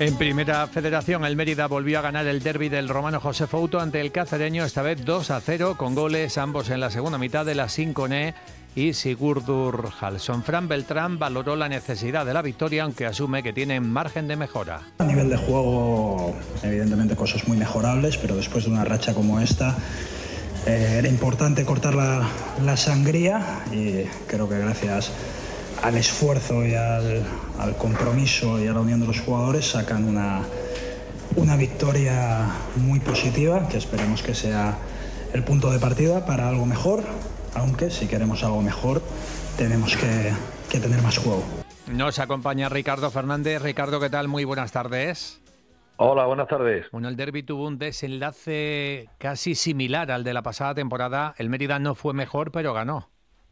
En Primera Federación, el Mérida volvió a ganar el derbi del Romano José Fouto ante el Cacereño, esta vez 2-0, con goles ambos en la segunda mitad de la Sinconé y Sigurdur Halsson. Fran Beltrán valoró la necesidad de la victoria, aunque asume que tienen margen de mejora. A nivel de juego, evidentemente cosas muy mejorables, pero después de una racha como esta, era importante cortar la sangría, y creo que gracias al esfuerzo y al compromiso y a la unión de los jugadores sacan una victoria muy positiva, que esperemos que sea el punto de partida para algo mejor, aunque si queremos algo mejor tenemos que tener más juego. Nos acompaña Ricardo Fernández. Ricardo, ¿qué tal? Muy buenas tardes. Hola, buenas tardes. Bueno, el derbi tuvo un desenlace casi similar al de la pasada temporada. El Mérida no fue mejor, pero ganó.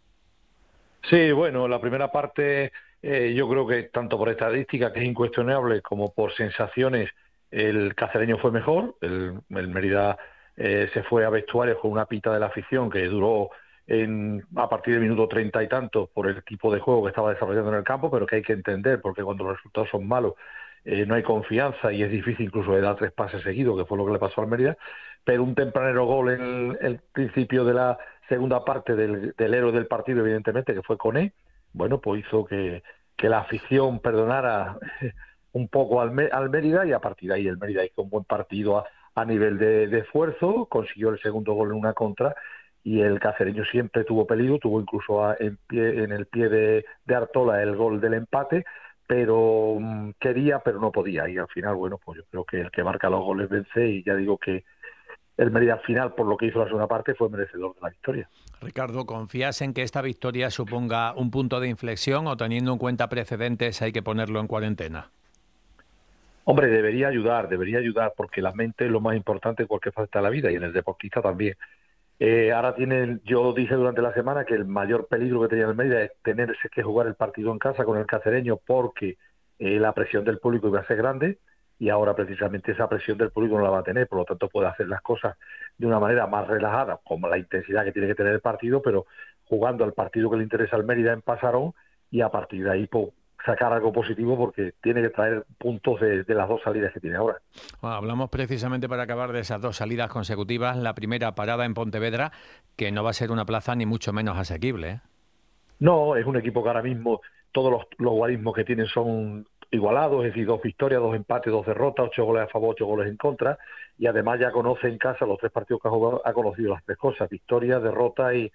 Sí, bueno, la primera parte yo creo que tanto por estadística, que es incuestionable, como por sensaciones, el cacereño fue mejor. El Mérida se fue a vestuarios con una pita de la afición que duró a partir del minuto 30 y tantos por el tipo de juego que estaba desarrollando en el campo, pero que hay que entender, porque cuando los resultados son malos no hay confianza y es difícil incluso de dar 3 pases seguidos, que fue lo que le pasó al Mérida. Pero un tempranero gol en el principio de la segunda parte del héroe del partido, evidentemente, que fue Koné, bueno, pues hizo que la afición perdonara un poco al Mérida, y a partir de ahí el Mérida hizo un buen partido a nivel de esfuerzo, consiguió el segundo gol en una contra, y el cacereño siempre tuvo peligro, tuvo incluso en el pie de Artola el gol del empate, pero quería, pero no podía, y al final, bueno, pues yo creo que el que marca los goles vence, y ya digo que el Mérida al final, por lo que hizo la segunda parte, fue merecedor de la victoria. Ricardo, ¿confías en que esta victoria suponga un punto de inflexión o, teniendo en cuenta precedentes, hay que ponerlo en cuarentena? Hombre, debería ayudar, porque la mente es lo más importante en cualquier faceta de la vida, y en el deportista también. Ahora yo dije durante la semana que el mayor peligro que tenía el Mérida es tenerse que jugar el partido en casa con el cacereño, porque la presión del público iba a ser grande, y ahora precisamente esa presión del público no la va a tener, por lo tanto puede hacer las cosas de una manera más relajada, como la intensidad que tiene que tener el partido, pero jugando al partido que le interesa al Mérida en Pasarón, y a partir de ahí pues, sacar algo positivo, porque tiene que traer puntos de las 2 salidas que tiene ahora. Bueno, hablamos precisamente, para acabar, de esas 2 salidas consecutivas. La primera parada en Pontevedra, que no va a ser una plaza ni mucho menos asequible, ¿eh? No, es un equipo que ahora mismo todos los guarismos que tienen son igualados, es decir, 2 victorias, 2 empates, 2 derrotas, 8 goles a favor, 8 goles en contra, y además ya conoce en casa los 3 partidos que ha jugado, ha conocido las 3 cosas: victoria, derrota y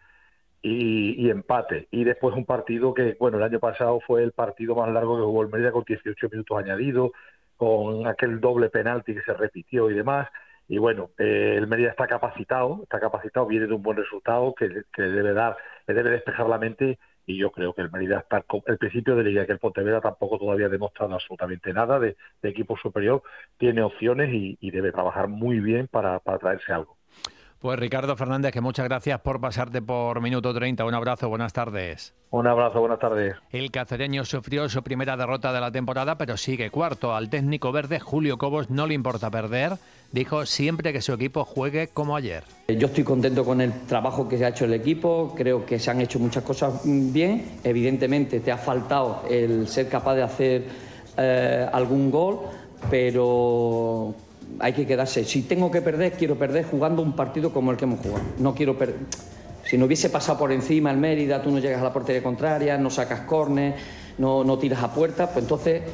empate. Y después un partido que, bueno, el año pasado fue el partido más largo que jugó el Mérida, con 18 minutos añadidos, con aquel doble penalti que se repitió y demás. Y bueno, el Mérida está capacitado, viene de un buen resultado que le debe despejar la mente, y yo creo que el Mérida está el principio de liga, que el Pontevedra tampoco todavía ha demostrado absolutamente nada de equipo superior, tiene opciones y debe trabajar muy bien para traerse algo. Pues Ricardo Fernández, que muchas gracias por pasarte por Minuto 30. Un abrazo, buenas tardes. Un abrazo, buenas tardes. El cacereño sufrió su primera derrota de la temporada, pero sigue cuarto. Al técnico verde, Julio Cobos, no le importa perder. Dijo siempre que su equipo juegue como ayer. Yo estoy contento con el trabajo que se ha hecho el equipo, creo que se han hecho muchas cosas bien. Evidentemente te ha faltado el ser capaz de hacer algún gol, pero hay que quedarse. Si tengo que perder, quiero perder jugando un partido como el que hemos jugado. No quiero perder. Si no hubiese pasado por encima el Mérida, tú no llegas a la portería contraria, no sacas córner, no tiras a puerta, pues entonces